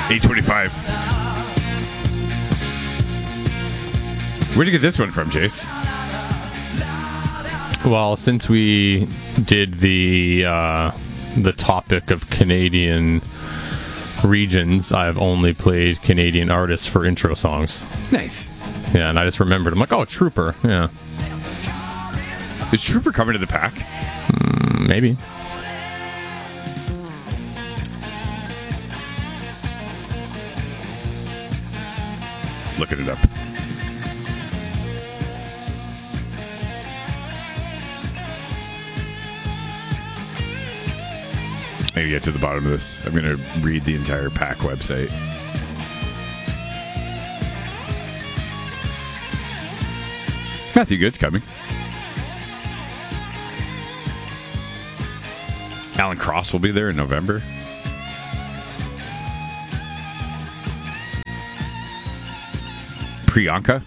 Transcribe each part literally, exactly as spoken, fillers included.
eight twenty-five. Where'd you get this one from, Jace? Well, since we did the uh, the topic of Canadian regions, I've only played Canadian artists for intro songs. Nice. Yeah, and I just remembered. I'm like, oh, Trooper. Yeah. Is Trooper coming to the pack? Mm, maybe. Looking it up. Maybe get to the bottom of this. I'm going to read the entire pack website. Matthew Good's coming. Alan Cross will be there in November. Priyanka.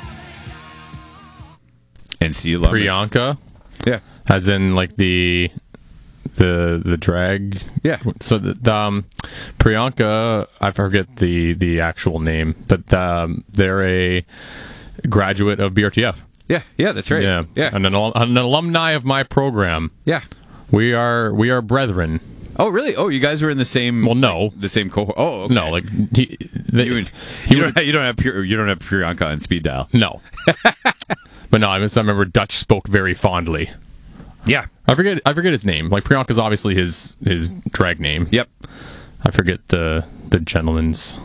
N C alumnus. Priyanka? Yeah. As in, like, the... The the drag, yeah. So the, the um, Priyanka, I forget the the actual name, but um, they're a graduate of B R T F. Yeah, yeah, that's right. Yeah, yeah, and an, an alumni of my program. Yeah, we are we are brethren. Oh, really? Oh, you guys were in the same. Well, no, like, the same cohort. Oh, okay. No, like he, the, you, and, you, you don't have, you don't have pure, you don't have Priyanka on speed dial. No, but no, I, mean, I remember Dutch spoke very fondly. Yeah, I forget. I forget his name. Like Priyanka's obviously his his drag name. Yep. I forget the the gentleman's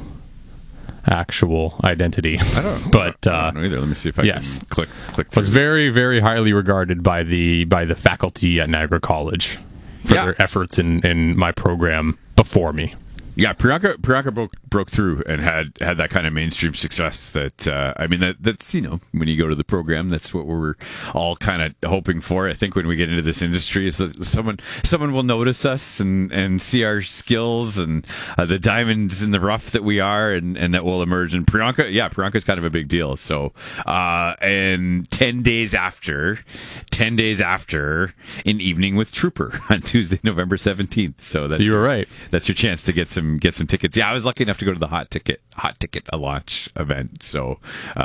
actual identity. I don't. But I don't know either. Let me see if I yes. can click click. Through was very very highly regarded by the by the faculty at Niagara College for yeah. their efforts in in my program before me. Yeah, Priyanka Priyanka broke broke through and had, had that kind of mainstream success that uh, I mean that that's you know when you go to the program, that's what we're all kind of hoping for. I think when we get into this industry is that someone someone will notice us and, and see our skills and uh, the diamonds in the rough that we are, and, and that will emerge. And Priyanka, yeah, Priyanka's kind of a big deal. So uh, and ten days after, ten days after, an evening with Trooper on Tuesday, November seventeenth. So that's so you were right. That's your chance to get some. Get some tickets. Yeah, I was lucky enough to go to the hot ticket, hot ticket a launch event. So,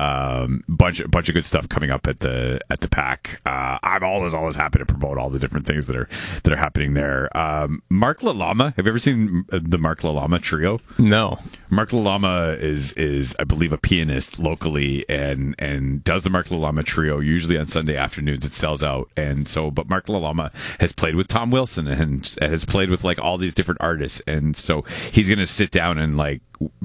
um, bunch, bunch of good stuff coming up at the at the pack. Uh, I'm always, always happy to promote all the different things that are that are happening there. Um, Mark Lalama. Have you ever seen the Mark Lalama trio? No. Mark Lalama is is I believe a pianist locally and and does the Mark Lalama trio usually on Sunday afternoons. It sells out, and so but Mark Lalama has played with Tom Wilson and has played with like all these different artists, and so he's going to sit down and like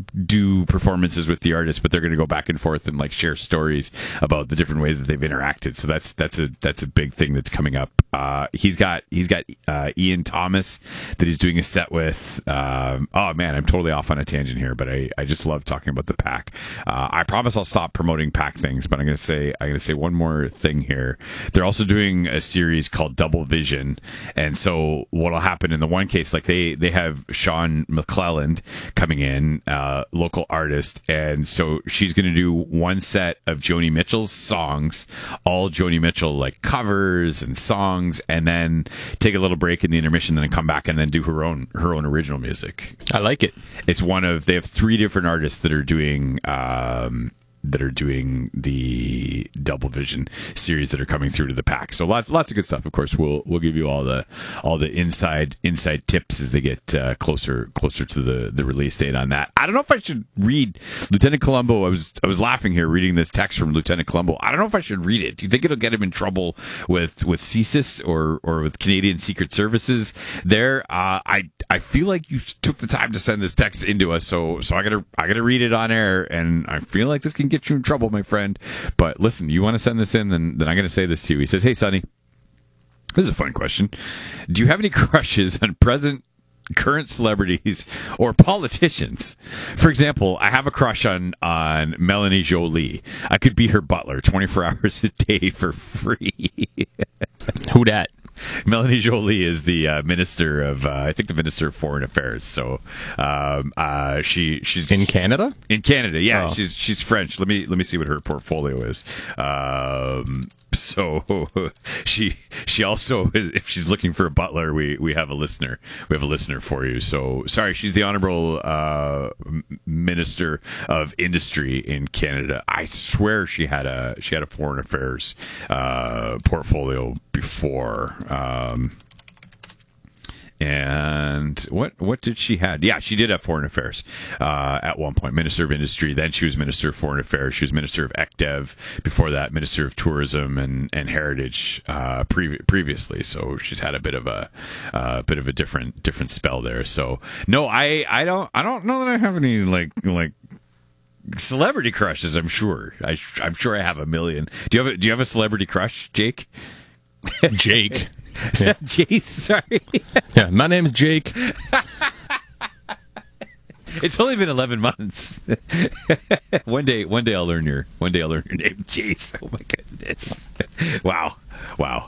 do performances with the artists, but they're going to go back and forth and like share stories about the different ways that they've interacted. So that's that's a that's a big thing that's coming up. Uh, he's got he's got uh, Ian Thomas that he's doing a set with. Um, oh man, I'm totally off on a tangent here, but I, I just love talking about the pack. Uh, I promise I'll stop promoting pack things, but I'm going to say I'm going to say one more thing here. They're also doing a series called Double Vision, and so what'll happen in the one case, like they they have Sean McClelland coming in. Uh, local artist, and so she's going to do one set of Joni Mitchell's songs, all Joni Mitchell like covers and songs, and then take a little break in the intermission, then come back and then do her own her own original music. I like it. It's one of they have three different artists that are doing um, that are doing the Double Vision series that are coming through to the pack. So lots lots of good stuff. Of course, we'll we'll give you all the all the inside inside tips as they get uh, closer closer to the, the release date on that. I don't know if I should read Lieutenant Columbo. I was I was laughing here reading this text from Lieutenant Columbo. I don't know if I should read it. Do you think it'll get him in trouble with with C S I S or or with Canadian Secret Services? There, uh, I I feel like you took the time to send this text into us, so so I gotta I gotta read it on air, and I feel like this can get you in trouble, my friend. But listen, you want to send this in, then then I'm going to say this to you. He says, "Hey, Sonny, this is a fun question. Do you have any crushes on present, current celebrities or politicians? For example, I have a crush on on Melanie Jolie. I could be her butler twenty-four hours a day for free." Who dat? Melanie Jolie is the uh, minister of, uh, I think, the minister of foreign affairs. So, um, uh, she she's In Canada? in Canada. Yeah, Oh. she's she's French. Let me let me see what her portfolio is. Um, so she she also, if she's looking for a butler, we we have a listener. We have a listener for you. So sorry, she's the honorable uh, minister of industry in Canada. I swear she had a she had a foreign affairs uh, portfolio before. Um, And what what did she had? Yeah, she did have foreign affairs uh, at one point. Minister of Industry. Then she was Minister of Foreign Affairs. She was Minister of ECDEV. Before that, Minister of Tourism and and Heritage uh, pre- previously. So she's had a bit of a uh, bit of a different different spell there. So no, I I don't I don't know that I have any like like. celebrity crushes. I'm sure. I, I'm sure I have a million. Do you have a, Do you have a celebrity crush, Jake? Jake. Jace, sorry. Yeah, my name's Jake. It's only been eleven months. one day, one day I'll learn your. One day I'll learn your name, Jace. Oh my goodness! Wow, wow.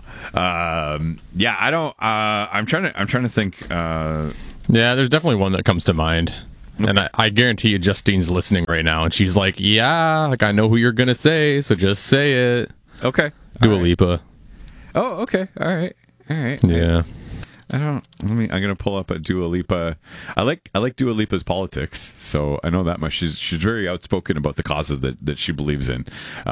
Um, yeah, I don't. Uh, I'm trying to. I'm trying to think. Uh, Yeah, there's definitely one that comes to mind. Okay. And I, I guarantee you Justine's listening right now, and she's like, yeah, like I know who you're going to say, so just say it. okay. Dua All right. Lipa. Oh, okay. All right. All right. Yeah. I don't. Let me. I'm gonna pull up a Dua Lipa. I like. I like Dua Lipa's politics, so I know that much. She's she's very outspoken about the causes that, that she believes in.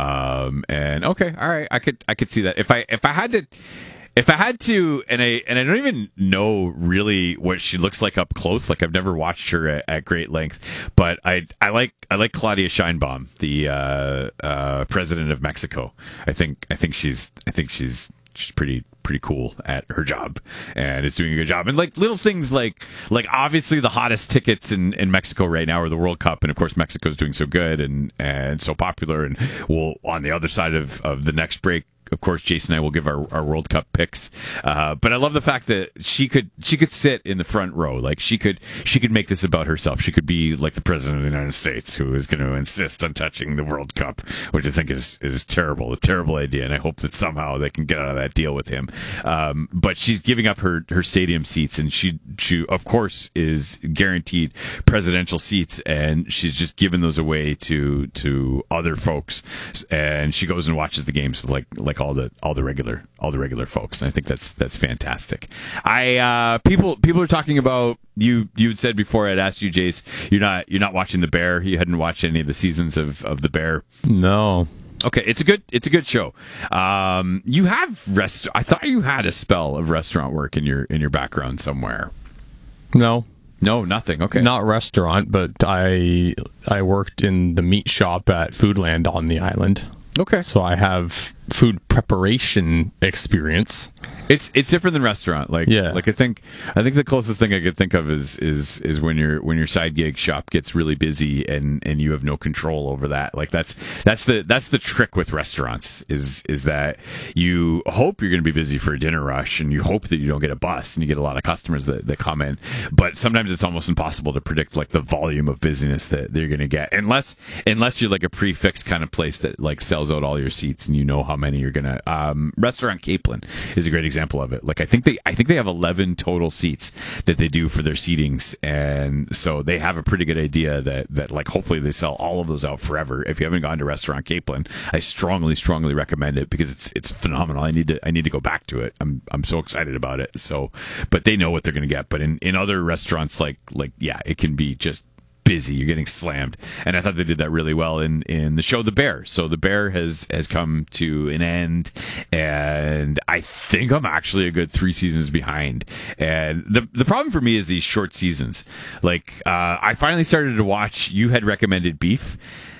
Um. And okay. All right. I could. I could see that. If I. If I had to. If I had to, and I and I don't even know really what she looks like up close. Like I've never watched her at, at great length, but I I like I like Claudia Sheinbaum, the uh, uh, president of Mexico. I think I think she's I think she's she's pretty pretty cool at her job and is doing a good job. And like little things like like obviously the hottest tickets in, in Mexico right now are the World Cup, and of course Mexico's doing so good and and so popular. And we'll on the other side of, of the next break, of course, Jason and I will give our, our World Cup picks. Uh, but I love the fact that she could she could sit in the front row. Like she could she could make this about herself. She could be like the president of the United States, who is going to insist on touching the World Cup, which I think is is terrible, a terrible idea. And I hope that somehow they can get out of that deal with him. Um, but she's giving up her, her stadium seats, and she she of course is guaranteed presidential seats, and she's just giving those away to to other folks. And she goes and watches the games with like like all the all the regular all the regular folks, and I think that's that's fantastic. I uh, people people are talking about you. You had said before I'd asked you, Jace, you're not you're not watching The Bear. You hadn't watched any of the seasons of, of The Bear. No. Okay, it's a good it's a good show. Um, you have rest. I thought you had a spell of restaurant work in your in your background somewhere. No. No, nothing. Okay, Not restaurant, but I I worked in the meat shop at Foodland on the island. okay. So I have food preparation experience. It's it's different than restaurant. Like Yeah. like I think I think the closest thing I could think of is is is when your when your side gig shop gets really busy and and you have no control over that. Like that's that's the that's the trick with restaurants is is that you hope you're going to be busy for a dinner rush, and you hope that you don't get a bus and you get a lot of customers that, that come in. But sometimes it's almost impossible to predict like the volume of business that they're going to get, unless unless you're like a prefix kind of place that like sells out all your seats and you know how many you're gonna. Um, Restaurant Capelin is a great example of it. Like I think they I think they have eleven total seats that they do for their seatings, and so they have a pretty good idea that that like hopefully they sell all of those out forever. If you haven't gone to Restaurant Capelin, I strongly strongly recommend it because it's it's phenomenal. I need to I need to go back to it. I'm I'm so excited about it. So, but they know what they're going to get. But in in other restaurants like like yeah, it can be just busy. You're getting slammed, and I thought they did that really well in in the show The Bear. So The Bear has has come to an end, and I think I'm actually a good three seasons behind. And the the problem for me is these short seasons. Like uh, I finally started to watch. You had recommended Beef.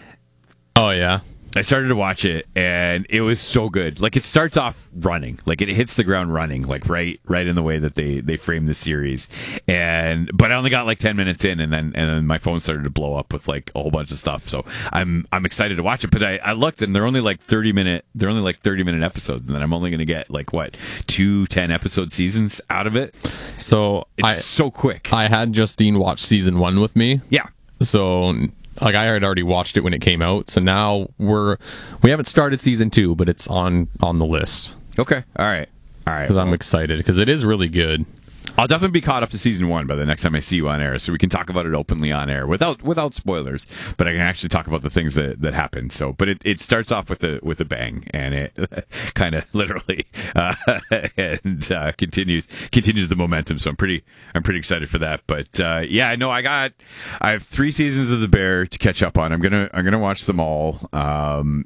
Oh yeah. I started to watch it, and it was so good. Like it starts off running, like it hits the ground running, like right, right in the way that they they frame the series. And but I only got like ten minutes in, and then and then my phone started to blow up with like a whole bunch of stuff. So I'm I'm excited to watch it. But I, I looked, and they're only like thirty minute, they're only like thirty minute episodes, and then I'm only going to get like what two ten episode seasons out of it. So It's I so quick. I had Justine watch season one with me. Yeah. So like I had already watched it when it came out. So now we're we haven't started season two, but it's on on the list. Okay. All right. All right. Because Well, I'm excited because it is really good. I'll definitely be caught up to season one by the next time I see you on air, so we can talk about it openly on air without without spoilers. But I can actually talk about the things that, that happen. So, but it, it starts off with a with a bang, and it kind of literally uh, and uh, continues continues the momentum. So I'm pretty I'm pretty excited for that. But uh, yeah, I know I got I have three seasons of The Bear to catch up on. I'm gonna I'm gonna watch them all. Um,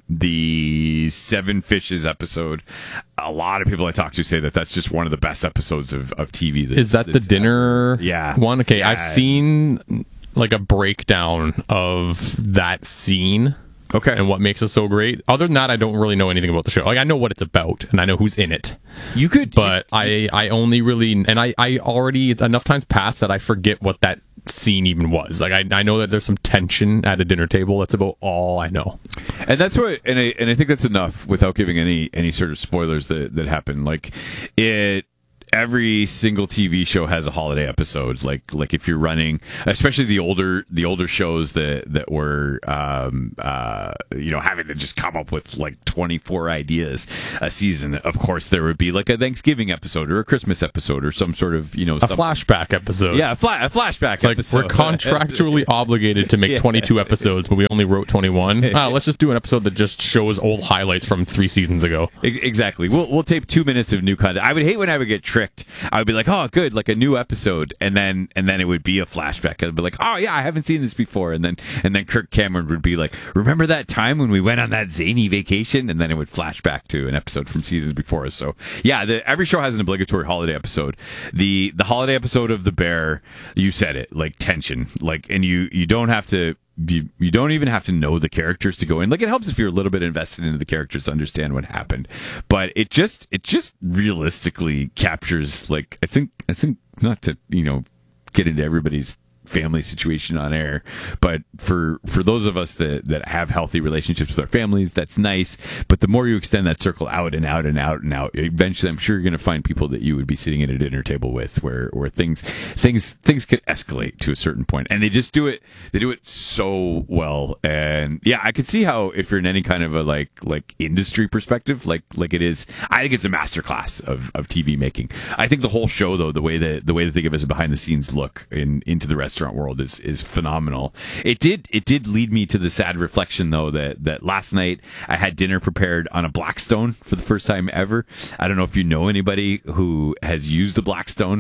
the Seven Fishes episode. A lot of people I talk to say that that's just one of the best episodes of, of T V. Is that the dinner ever. Yeah. one? Okay, Yeah. I've seen like a breakdown of that scene. Okay. And what makes it so great. Other than that, I don't really know anything about the show. Like I know what it's about and I know who's in it. You could, but I, I only really, and I, I already enough times passed that I forget what that scene even was. Like I, I know that there's some tension at a dinner table. That's about all I know. And that's what, and I and I think that's enough without giving any any sort of spoilers that that happen. Like it. Every single T V show has a holiday episode. Like, like if you're running, especially the older, the older shows that that were, um, uh, you know, having to just come up with like twenty-four ideas a season. Of course, there would be like a Thanksgiving episode or a Christmas episode or some sort of, you know, A some, flashback episode. yeah, a, fla- a flashback It's like episode. we're contractually obligated to make Yeah. twenty-two episodes, but we only wrote twenty-one. Ah, let's just do an episode that just shows old highlights from three seasons ago. E- Exactly. We'll we'll tape two minutes of new content. I would hate when I would get tricked. I would be like, oh, good, like a new episode, and then and then it would be a flashback. I'd be like, oh yeah, I haven't seen this before, and then and then Kirk Cameron would be like, remember that time when we went on that zany vacation, and then it would flash back to an episode from seasons before. So yeah, the, every show has an obligatory holiday episode. The the holiday episode of The Bear, you said it, like tension, like, and you you don't have to. You, you don't even have to know the characters to go in. Like it helps if you're a little bit invested into the characters to understand what happened. But it just it just realistically captures, like, I think I think not to, you know, get into everybody's family situation on air, but for for those of us that that have healthy relationships with our families, that's nice. But the more you extend that circle out and out and out and out, eventually I'm sure you're going to find people that you would be sitting at a dinner table with where where things things things could escalate to a certain point, and they just do it they do it so well. And yeah, I could see how if you're in any kind of a like like industry perspective, like like it is, I think it's a masterclass of of T V making. I think the whole show, though, the way that the way that they give us a behind the scenes look in into the restaurant world is is phenomenal. It did it did lead me to the sad reflection, though, that that last night I had dinner prepared on a Blackstone for the first time ever. I don't know if you know anybody who has used a Blackstone.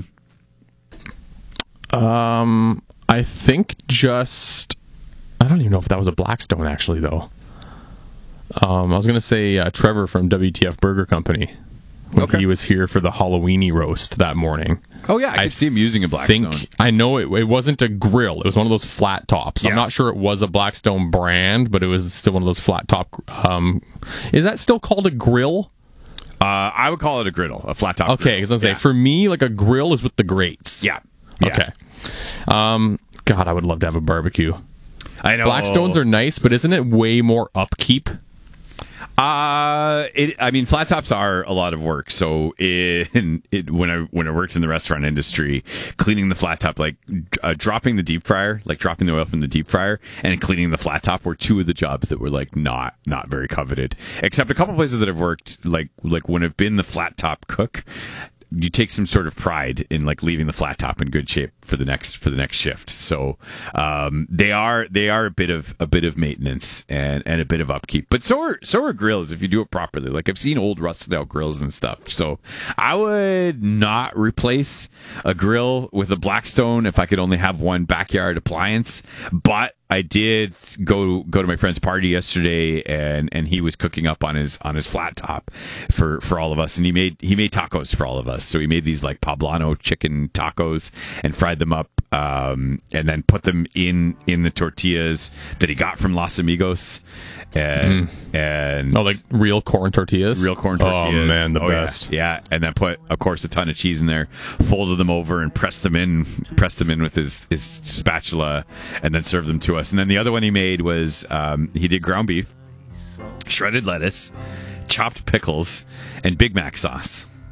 Um, I think just I don't even know if that was a Blackstone actually though. Um, I was gonna say uh, Trevor from W T F Burger Company when Okay. he was here for the Halloweeny roast that morning. Oh yeah, I, I could see him using a Blackstone. Think I know it. It wasn't a grill. It was one of those flat tops. Yeah. I'm not sure it was a Blackstone brand, but it was still one of those flat top. Um, is that still called a grill? Uh, I would call it a griddle, a flat top. Okay, because I was gonna Yeah. say for me, like a grill is with the grates. Yeah. Yeah. Okay. Um, God, I would love to have a barbecue. I know. Blackstones are nice, but isn't it way more upkeep? Uh, it, I mean, flat tops are a lot of work. So in, it, when I, when I worked in the restaurant industry, cleaning the flat top, like uh, dropping the deep fryer, like dropping the oil from the deep fryer and cleaning the flat top were two of the jobs that were like not, not very coveted, except a couple places that I've worked, like, like when I've been the flat top cook, you take some sort of pride in like leaving the flat top in good shape for the next for the next shift. So um, they are they are a bit of a bit of maintenance and, and a bit of upkeep. But so are so are grills if you do it properly. Like I've seen old rusted out grills and stuff. So I would not replace a grill with a Blackstone if I could only have one backyard appliance. But I did go go to my friend's party yesterday, and, and he was cooking up on his on his flat top for, for all of us, and he made he made tacos for all of us. So he made these like poblano chicken tacos and fried them up, um, and then put them in in the tortillas that he got from Los Amigos, and mm. and oh, like real corn tortillas, real corn tortillas. Oh man, the oh, best. Yeah. yeah, and then put of course a ton of cheese in there, folded them over and pressed them in, pressed them in with his his spatula, and then served them to us. And then the other one he made was um, he did ground beef, shredded lettuce, chopped pickles, and Big Mac sauce.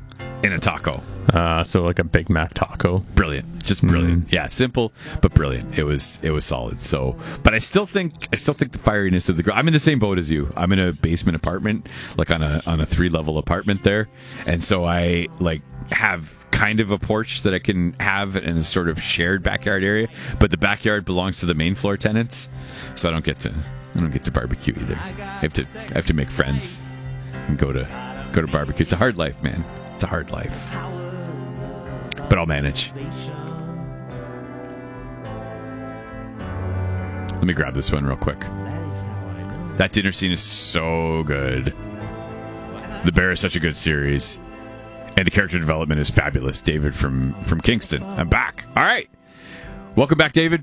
in a taco. Uh, so like a Big Mac taco. Brilliant, just brilliant. Mm. Yeah, simple but brilliant. It was it was solid. So, but I still think I still think the fieriness of the grill. I'm in the same boat as you. I'm in a basement apartment, like on a on a three level apartment there, and so I like have kind of a porch that I can have in a sort of shared backyard area, but the backyard belongs to the main floor tenants, so I don't get to I don't get to barbecue either. I have to I have to make friends and go to go to barbecue. It's a hard life, man. It's a hard life. But I'll manage. Let me grab this one real quick. That dinner scene is so good. The Bear is such a good series. And the character development is fabulous. David from, from Kingston. I'm back. All right. Welcome back, David.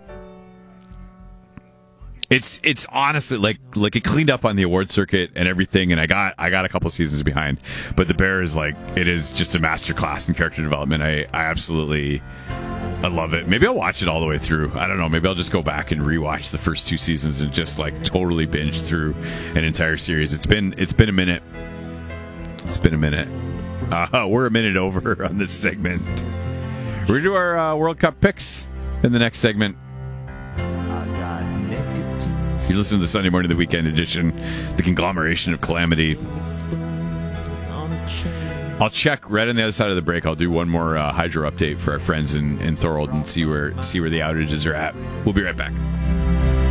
It's it's honestly like like it cleaned up on the award circuit and everything, and I got I got a couple seasons behind, but The Bear is like it is just a masterclass in character development. I, I absolutely I love it. Maybe I'll watch it all the way through. I don't know. Maybe I'll just go back and rewatch the first two seasons and just like totally binge through an entire series. It's been it's been a minute. It's been a minute. Uh, we're a minute over on this segment. We're gonna do our uh, World Cup picks in the next segment. You listen to the Sunday morning, the weekend edition, the conglomeration of calamity. I'll check right on the other side of the break. I'll do one more uh, hydro update for our friends in, in Thorold and see where see where the outages are at. We'll be right back.